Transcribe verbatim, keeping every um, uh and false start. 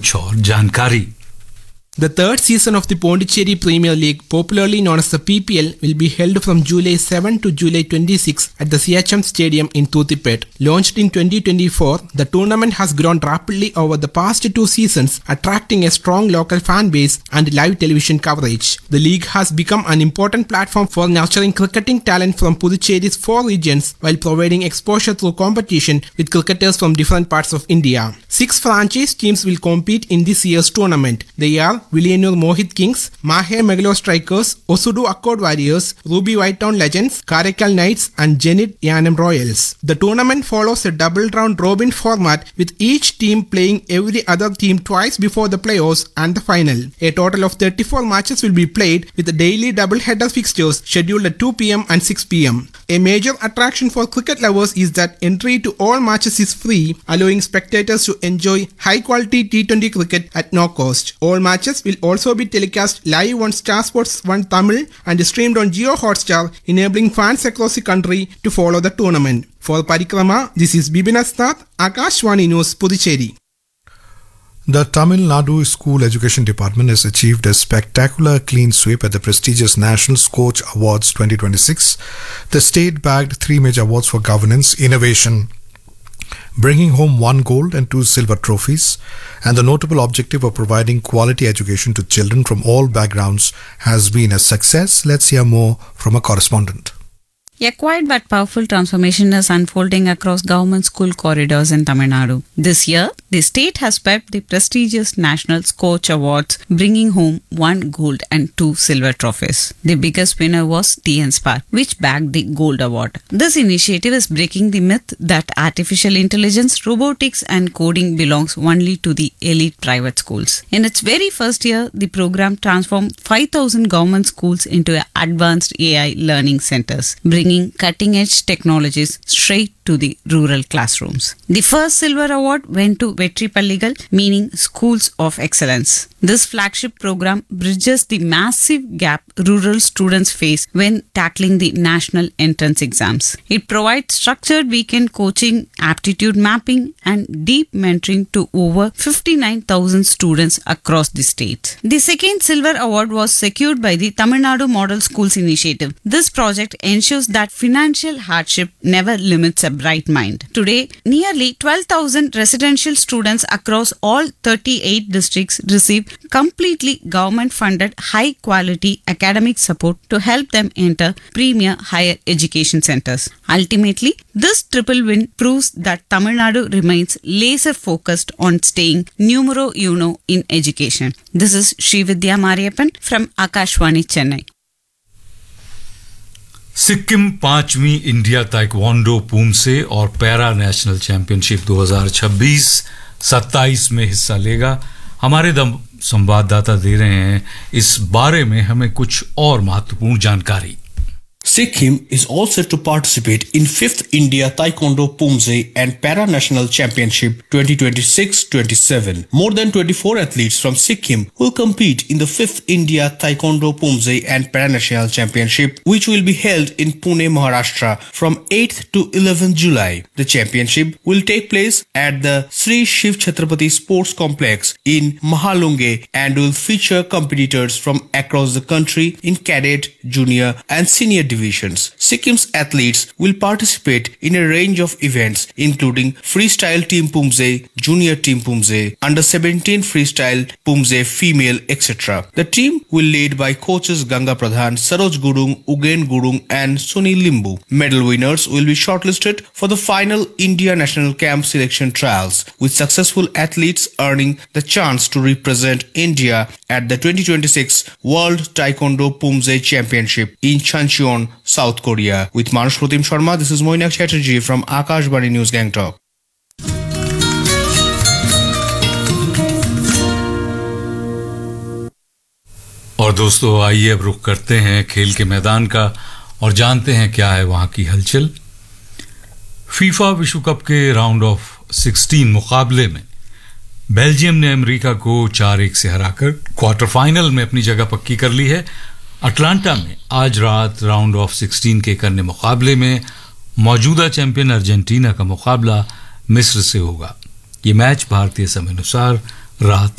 कुछ और जानकारी। The third season of the Pondicherry Premier League, popularly known as the P P L, will be held from July seventh to July twenty-sixth at the C H M Stadium in Thuthipet. Launched in twenty twenty-four, the tournament has grown rapidly over the past two seasons, attracting a strong local fan base and live television coverage. The league has become an important platform for nurturing cricketing talent from Puducherry's four regions while providing exposure through competition with cricketers from different parts of India. Six franchise teams will compete in this year's tournament. They are Villianur Mohit Kings, Mahe Megalo Strikers, Osudu Accord Warriors, Ruby Whitetown Legends, Karaikal Knights and Zenit Yanam Royals. The tournament follows a double round robin format with each team playing every other team twice before the playoffs and the final. A total of thirty-four matches will be played with the daily double-header fixtures scheduled at two p m and six p m. A major attraction for cricket lovers is that entry to all matches is free, allowing spectators to enjoy high-quality T twenty cricket at no cost. All matches will also be telecast live on Star Sports one Tamil and streamed on Jio Hotstar, enabling fans across the country to follow the tournament. For Parikrama, this is Bibin Asnath, Akashvani News, Puducherry. The Tamil Nadu School Education Department has achieved a spectacular clean sweep at the prestigious National Scoach Awards twenty twenty-six. The state bagged three major awards for governance, innovation, bringing home one gold and two silver trophies, and the notable objective of providing quality education to children from all backgrounds has been a success. Let's hear more from a correspondent. A quiet but powerful transformation is unfolding across government school corridors in Tamil Nadu. This year, the state has swept the prestigious National Scoach Awards, bringing home one gold and two silver trophies. The biggest winner was T N Spar, which bagged the gold award. This initiative is breaking the myth that artificial intelligence, robotics and coding belongs only to the elite private schools. In its very first year, the program transformed five thousand government schools into advanced A I learning centers, bringing cutting-edge technologies straight to the rural classrooms. The first silver award went to Vetri Palligal, meaning Schools of Excellence. This flagship program bridges the massive gap rural students face when tackling the national entrance exams. It provides structured weekend coaching, aptitude mapping, and deep mentoring to over fifty-nine thousand students across the state. The second silver award was secured by the Tamil Nadu Model Schools Initiative. This project ensures that financial hardship never limits a bright mind. Today, nearly twelve thousand residential students across all thirty-eight districts receive completely government-funded, high-quality academic support to help them enter premier higher education centers. Ultimately, this triple win proves that Tamil Nadu remains laser-focused on staying numero uno in education. This is Srividya Mariappan from Akashvani, Chennai. Sikkim पांचवी India taekwondo poomsae और para national championship दो हज़ार छब्बीस सत्ताईस में हिस्सा लेगा। हमारे संवाददाता दे रहे हैं इस बारे में हमें कुछ और महत्वपूर्ण जानकारी। Sikkim is all set to participate in fifth India Taekwondo Poomsae and Para-National Championship twenty twenty-six twenty-seven. More than twenty-four athletes from Sikkim will compete in the fifth India Taekwondo Poomsae and Para-National Championship, which will be held in Pune, Maharashtra from eighth to eleventh July. The championship will take place at the Sri Shiv Chhatrapati Sports Complex in Mahalunge and will feature competitors from across the country in cadet, junior and senior divisions. Sikkim's athletes will participate in a range of events including Freestyle Team Poomsae, Junior Team Poomsae, Under seventeen Freestyle Poomsae Female, et cetera. The team will lead by coaches Ganga Pradhan, Saroj Gurung, Ugen Gurung and Suni Limbu. Medal winners will be shortlisted for the final India National Camp selection trials, with successful athletes earning the chance to represent India at the twenty twenty-six World Taekwondo Poomsae Championship in Chuncheon, South Korea. With Manush Pratim Sharma, this is Moinak Chatterjee from Akashvani News Gangtok. और दोस्तों आइए अब रुख करते हैं खेल के मैदान का और जानते हैं क्या है वहां की हलचल। फीफा विश्व कप के राउंड ऑफ सोलह मुकाबले में बेल्जियम ने अमेरिका को चार एक से हराकर क्वार्टर फाइनल में अपनी जगह पक्की कर ली है। अटलांटा में आज रात राउंड ऑफ सोलह के करने मुकाबले में मौजूदा चैंपियन अर्जेंटीना का मुकाबला मिस्र से होगा। ये मैच भारतीय समय अनुसार रात